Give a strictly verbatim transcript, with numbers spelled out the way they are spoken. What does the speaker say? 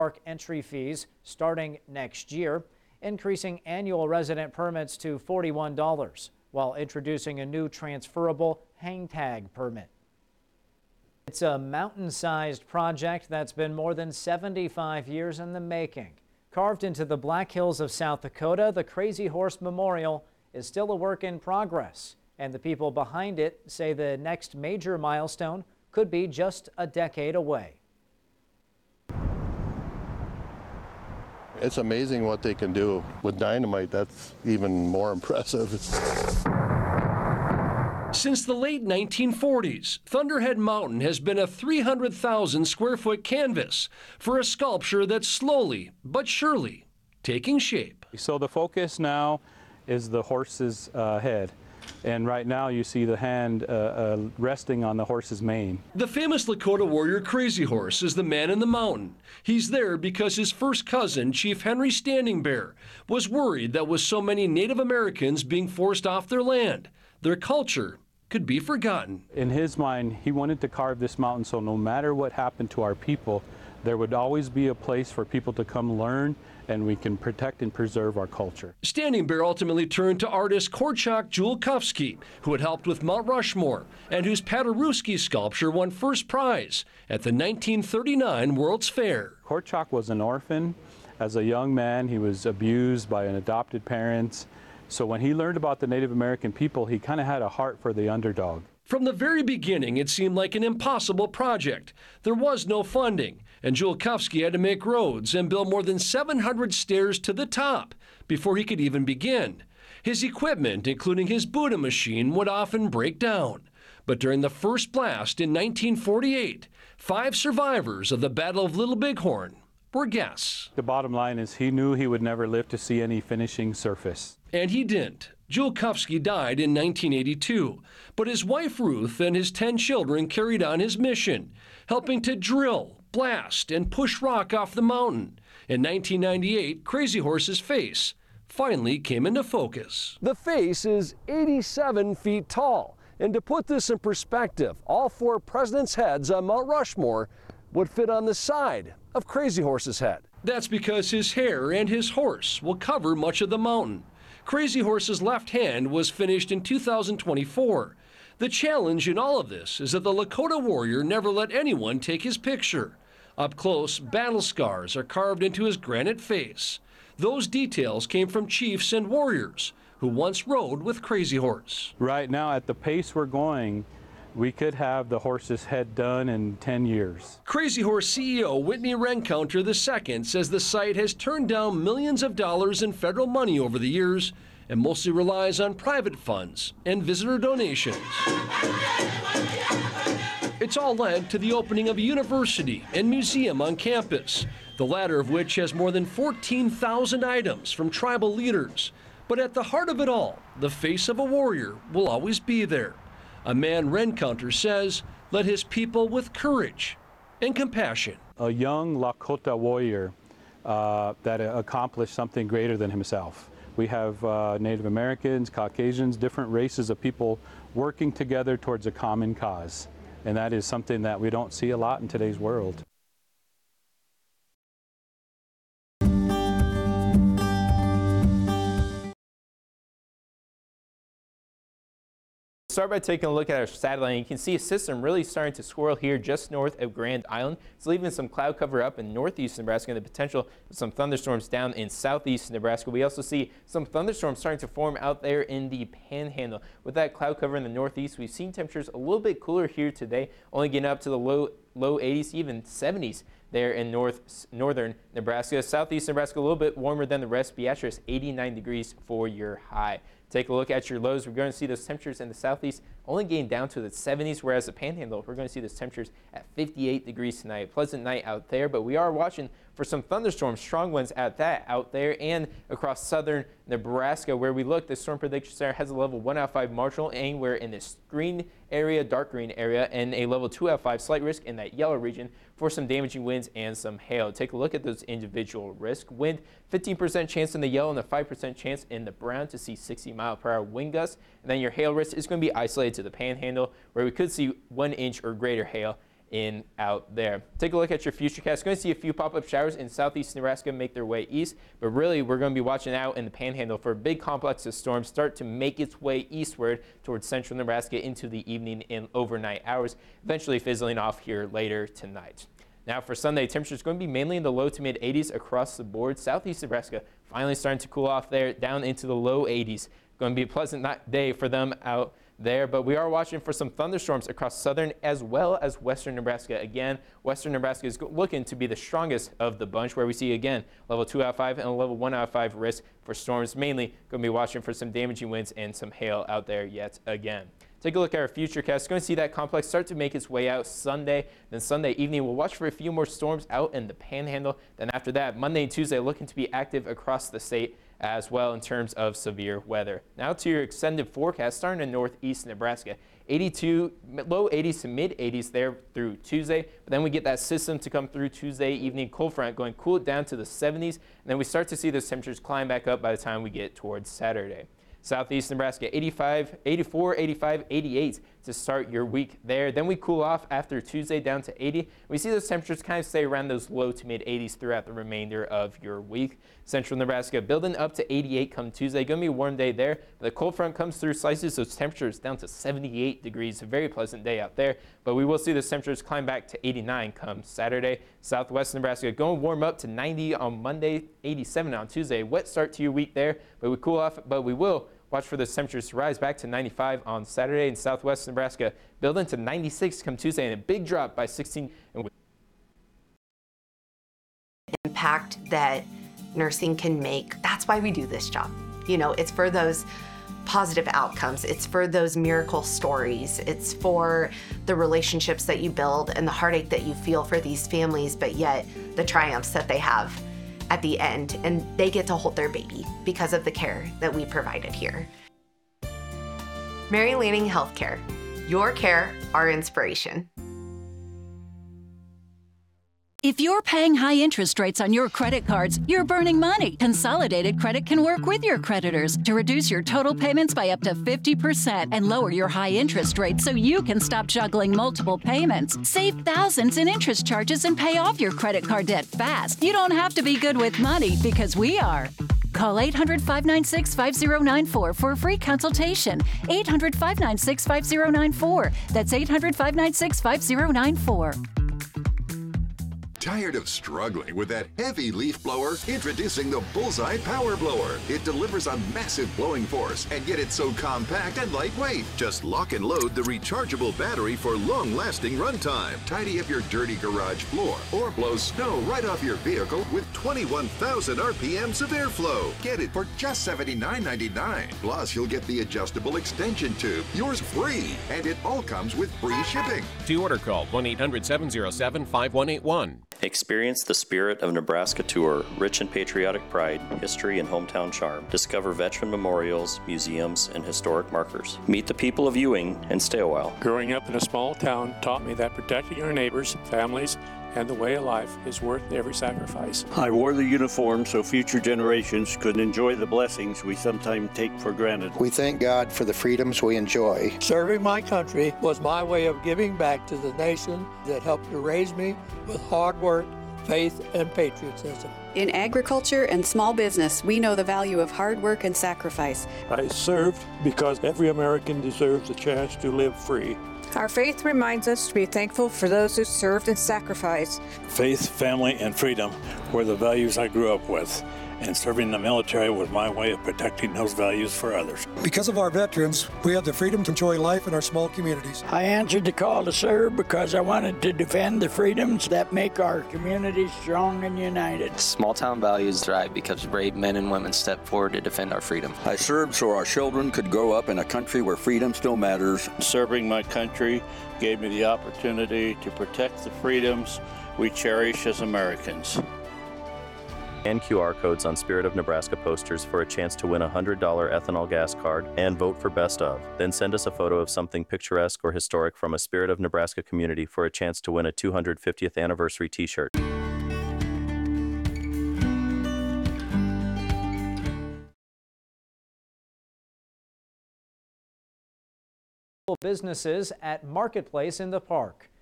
Park entry fees starting next year, increasing annual resident permits to forty-one dollars, while introducing a new transferable hang tag permit. It's a mountain-sized project that's been more than seventy-five years in the making. Carved into the Black Hills of South Dakota, the Crazy Horse Memorial is still a work in progress, and the people behind it say the next major milestone could be just a decade away. It's amazing what they can do with dynamite. That's even more impressive. Since the late nineteen forties, Thunderhead Mountain has been a three hundred thousand square foot canvas for a sculpture that's slowly but surely taking shape. So the focus now is the horse's uh, head. And right now you see the hand uh, uh, resting on the horse's mane. The famous Lakota warrior Crazy Horse is the man in the mountain. He's there because his first cousin, Chief Henry Standing Bear, was worried that with so many Native Americans being forced off their land, their culture could be forgotten. In his mind, he wanted to carve this mountain so no matter what happened to our people, there would always be a place for people to come learn, and we can protect and preserve our culture. Standing Bear ultimately turned to artist Korczak Julkowski, who had helped with Mount Rushmore, and whose Paderewski sculpture won first prize at the nineteen thirty-nine World's Fair. Korczak was an orphan. As a young man, he was abused by an adopted parents. So when he learned about the Native American people, he kind of had a heart for the underdog. From the very beginning, it seemed like an impossible project. There was no funding, and Julkowski had to make roads and build more than seven hundred stairs to the top before he could even begin. His equipment, including his Buddha machine, would often break down. But during the first blast in nineteen forty-eight, five survivors of the Battle of Little Bighorn were guests. The bottom line is he knew he would never live to see any finishing surface. And he didn't. Julkowski died in nineteen eighty-two, but his wife Ruth and his ten children carried on his mission, helping to drill, blast, and push rock off the mountain. In nineteen ninety-eight, Crazy Horse's face finally came into focus. The face is eighty-seven feet tall, and to put this in perspective, all four presidents' heads on Mount Rushmore would fit on the side of Crazy Horse's head. That's because his hair and his horse will cover much of the mountain. Crazy Horse's left hand was finished in two thousand twenty-four. The challenge in all of this is that the Lakota warrior never let anyone take his picture. Up close, battle scars are carved into his granite face. Those details came from chiefs and warriors who once rode with Crazy Horse. Right now, at the pace we're going, we could have the horse's head done in ten years. Crazy Horse C E O Whitney Rencounter the second says the site has turned down millions of dollars in federal money over the years and mostly relies on private funds and visitor donations. It's all led to the opening of a university and museum on campus, the latter of which has more than fourteen thousand items from tribal leaders. But at the heart of it all, the face of a warrior will always be there. A man Rencounter says led his people with courage and compassion. A young Lakota warrior uh, that accomplished something greater than himself. We have uh, Native Americans, Caucasians, different races of people working together towards a common cause. And that is something that we don't see a lot in today's world. Start by taking a look at our satellite. You can see a system really starting to swirl here just north of Grand Island. It's leaving some cloud cover up in northeast Nebraska and the potential of some thunderstorms down in southeast Nebraska. We also see some thunderstorms starting to form out there in the Panhandle. With that cloud cover in the northeast, we've seen temperatures a little bit cooler here today, only getting up to the low low eighties, even seventies there in north northern Nebraska. Southeast Nebraska a little bit warmer than the rest. Beatrice eighty-nine degrees for your high. Take a look at your lows. We're going to see those temperatures in the southeast only getting down to the seventies, whereas the Panhandle, we're going to see those temperatures at fifty-eight degrees tonight. Pleasant night out there, but we are watching for some thunderstorms, strong winds at that out there and across southern Nebraska. Where we look, the storm prediction center has a level one out of five marginal anywhere in this green area, dark green area, and a level two out of five slight risk in that yellow region for some damaging winds and some hail. Take a look at those individual risk. Wind, fifteen percent chance in the yellow and a five percent chance in the brown to see sixty mile per hour wind gusts. And then your hail risk is going to be isolated to the Panhandle, where we could see one inch or greater hail in out there. Take a look at your futurecast. Going to see a few pop-up showers in southeast Nebraska make their way east, but really we're going to be watching out in the Panhandle for a big complex of storms start to make its way eastward towards central Nebraska into the evening and overnight hours, eventually fizzling off here later tonight. Now for Sunday, temperatures going to be mainly in the low to mid eighties across the board. Southeast Nebraska finally starting to cool off there down into the low eighties. Going to be a pleasant day for them out there, but we are watching for some thunderstorms across southern as well as western Nebraska. Again, western Nebraska is looking to be the strongest of the bunch, where we see again level two out of five and a level one out of five risk for storms. Mainly going to be watching for some damaging winds and some hail out there yet again. Take a look at our futurecast. Going to see that complex start to make its way out Sunday. Then Sunday evening, we'll watch for a few more storms out in the Panhandle. Then after that, Monday and Tuesday looking to be active across the state as well in terms of severe weather. Now to your extended forecast, starting in northeast Nebraska. eighty-two, low eighties to mid eighties there through Tuesday. But then we get that system to come through Tuesday evening, cold front going cool it down to the seventies. And then we start to see those temperatures climb back up by the time we get towards Saturday. Southeast Nebraska, eighty-five, eighty-four, eighty-five, eighty-eight to start your week there. Then we cool off after Tuesday down to eighty. We see those temperatures kind of stay around those low to mid eighties throughout the remainder of your week. Central Nebraska building up to eighty-eight come Tuesday. Going to be a warm day there. The cold front comes through, slices those temperatures down to seventy-eight degrees. A very pleasant day out there. But we will see those temperatures climb back to eighty-nine come Saturday. Southwest Nebraska going to warm up to ninety on Monday, eighty-seven on Tuesday. Wet start to your week there, but we cool off, but we will watch for those temperatures to rise back to ninety-five on Saturday. In southwest Nebraska, building to ninety-six come Tuesday, and a big drop by sixteen. Impact that nursing can make. That's why we do this job. You know, it's for those positive outcomes. It's for those miracle stories. It's for the relationships that you build and the heartache that you feel for these families, but yet the triumphs that they have at the end, and they get to hold their baby because of the care that we provided here. Mary Lanning Healthcare. Your care, our inspiration. If you're paying high interest rates on your credit cards, you're burning money. Consolidated Credit can work with your creditors to reduce your total payments by up to fifty percent and lower your high interest rates so you can stop juggling multiple payments. Save thousands in interest charges and pay off your credit card debt fast. You don't have to be good with money because we are. Call eight hundred, five nine six, five zero nine four for a free consultation. eight hundred, five nine six, five zero nine four. That's eight hundred, five nine six, five zero nine four. Tired of struggling with that heavy leaf blower? Introducing the Bullseye Power Blower. It delivers a massive blowing force, and yet it's so compact and lightweight. Just lock and load the rechargeable battery for long-lasting runtime. Tidy up your dirty garage floor or blow snow right off your vehicle with twenty-one thousand R P Ms of airflow. Get it for just seventy-nine ninety-nine. Plus, you'll get the adjustable extension tube, yours free, and it all comes with free shipping. To order, call one eight hundred, seven zero seven, five one eight one. Experience the Spirit of Nebraska tour, rich in patriotic pride, history, and hometown charm. Discover veteran memorials, museums, and historic markers. Meet the people of Ewing and stay a while. Growing up in a small town taught me that protecting our neighbors, families, and the way of life is worth every sacrifice. I wore the uniform so future generations could enjoy the blessings we sometimes take for granted. We thank God for the freedoms we enjoy. Serving my country was my way of giving back to the nation that helped to raise me with hard work, faith, and patriotism. In agriculture and small business, we know the value of hard work and sacrifice. I served because every American deserves a chance to live free. Our faith reminds us to be thankful for those who served and sacrificed. Faith, family, and freedom were the values I grew up with, and serving the military was my way of protecting those values for others. Because of our veterans, we have the freedom to enjoy life in our small communities. I answered the call to serve because I wanted to defend the freedoms that make our community strong and united. Small town values thrive because brave men and women step forward to defend our freedom. I served so our children could grow up in a country where freedom still matters. Serving my country gave me the opportunity to protect the freedoms we cherish as Americans. And Q R codes on Spirit of Nebraska posters for a chance to win a one hundred dollar ethanol gas card and vote for Best Of. Then send us a photo of something picturesque or historic from a Spirit of Nebraska community for a chance to win a two hundred fiftieth anniversary t-shirt. Businesses at Marketplace in the Park.